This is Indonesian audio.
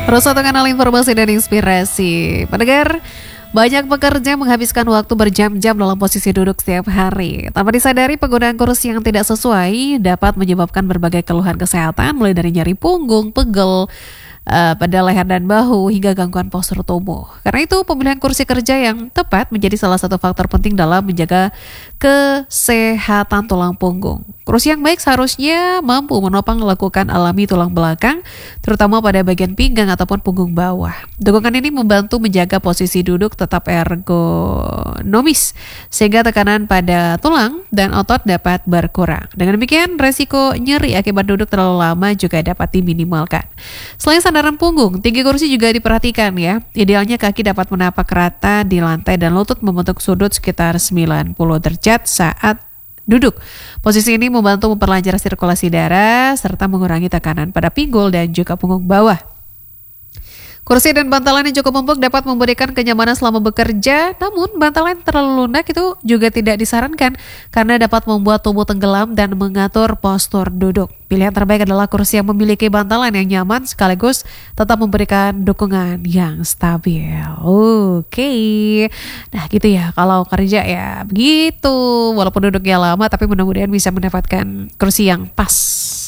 Terus satu kanal informasi dan inspirasi. Pendengar, banyak pekerja menghabiskan waktu berjam-jam dalam posisi duduk setiap hari. Tanpa disadari, penggunaan kursi yang tidak sesuai dapat menyebabkan berbagai keluhan kesehatan, mulai dari nyeri punggung, pegel, pada leher dan bahu, hingga gangguan postur tubuh. Karena itu, pemilihan kursi kerja yang tepat menjadi salah satu faktor penting dalam menjaga kesehatan tulang punggung. Kursi yang baik seharusnya mampu menopang lekukan alami tulang belakang, terutama pada bagian pinggang ataupun punggung bawah. Dukungan ini membantu menjaga posisi duduk tetap ergonomis, sehingga tekanan pada tulang dan otot dapat berkurang. Dengan demikian, resiko nyeri akibat duduk terlalu lama juga dapat diminimalkan. Selain sandaran punggung, tinggi kursi juga diperhatikan ya. Idealnya kaki dapat menapak rata di lantai dan lutut membentuk sudut sekitar 90 derajat saat duduk. Posisi ini membantu memperlancar sirkulasi darah serta mengurangi tekanan pada pinggul dan juga punggung bawah. Kursi dan bantalan yang cukup empuk dapat memberikan kenyamanan selama bekerja, namun bantalan terlalu lunak itu juga tidak disarankan karena dapat membuat tubuh tenggelam dan mengatur postur duduk. Pilihan terbaik adalah kursi yang memiliki bantalan yang nyaman sekaligus tetap memberikan dukungan yang stabil. Oke. Nah gitu ya, kalau kerja ya begitu, walaupun duduknya lama tapi mudah-mudahan bisa mendapatkan kursi yang pas.